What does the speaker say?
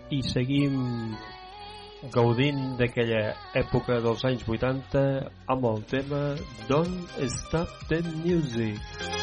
i seguim gaudint d'aquella època dels anys 80 amb el tema Don't Stop the Music.